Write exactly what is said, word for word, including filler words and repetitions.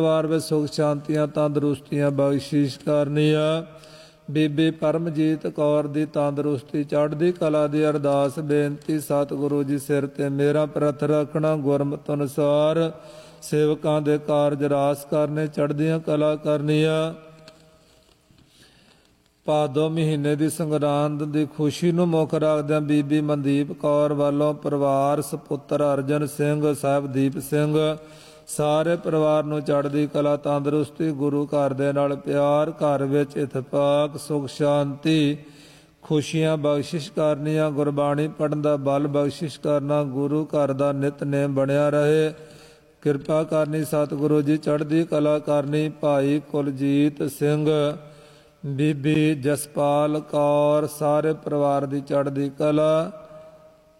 ਪਰਿਵਾਰ ਵਿੱਚ ਸੁਖ ਸ਼ਾਂਤੀਆਂ ਤੰਦਰੁਸਤੀਆਂ ਬਖਸ਼ਿਸ਼ ਕਰਨੀ ਆ। ਬੀਬੀ ਪਰਮਜੀਤ ਕੌਰ ਦੀ ਤੰਦਰੁਸਤੀ ਚੜ੍ਹਦੀ ਕਲਾ ਦੀ ਅਰਦਾਸ ਬੇਨਤੀ। ਸਤਿਗੁਰੂ ਜੀ ਸਿਰ ਤੇ ਮੇਰਾ ਪ੍ਰਥ ਰੱਖਣਾ, ਗੁਰਮਤਿ ਅਨੁਸਾਰ ਸੇਵਕਾਂ ਦੇ ਕਾਰਜ ਰਾਸ ਕਰਨੇ, ਚੜ੍ਹਦੀਆਂ ਕਲਾ ਕਰਨੀਆਂ। ਭਾਦੋ ਮਹੀਨੇ ਦੀ ਸੰਗਰਾਂਦ ਦੀ ਖੁਸ਼ੀ ਨੂੰ ਮੁੱਖ ਰੱਖਦਿਆਂ ਬੀਬੀ ਮਨਦੀਪ ਕੌਰ ਵੱਲੋਂ ਪਰਿਵਾਰ ਸਪੁੱਤਰ ਅਰਜਨ ਸਿੰਘ, ਸਾਹਿਬਦੀਪ ਸਿੰਘ, ਸਾਰੇ ਪਰਿਵਾਰ ਨੂੰ ਚੜ੍ਹਦੀ ਕਲਾ ਤੰਦਰੁਸਤੀ, ਗੁਰੂ ਘਰ ਦੇ ਨਾਲ ਪਿਆਰ, ਘਰ ਵਿੱਚ ਇਤਫਾਕ, ਸੁਖ ਸ਼ਾਂਤੀ, ਖੁਸ਼ੀਆਂ ਬਖਸ਼ਿਸ਼ ਕਰਨੀਆਂ। ਗੁਰਬਾਣੀ ਪੜ੍ਹਨ ਦਾ ਬਲ ਬਖਸ਼ਿਸ਼ ਕਰਨਾ, ਗੁਰੂ ਘਰ ਦਾ ਨਿਤਨੇਮ ਬਣਿਆ ਰਹੇ, ਕਿਰਪਾ ਕਰਨੀ ਸਤਿਗੁਰੂ ਜੀ, ਚੜ੍ਹਦੀ ਕਲਾ ਕਰਨੀ। ਭਾਈ ਕੁਲਜੀਤ ਸਿੰਘ, ਬੀਬੀ ਜਸਪਾਲ ਕੌਰ, ਸਾਰੇ ਪਰਿਵਾਰ ਦੀ ਚੜ੍ਹਦੀ ਕਲਾ।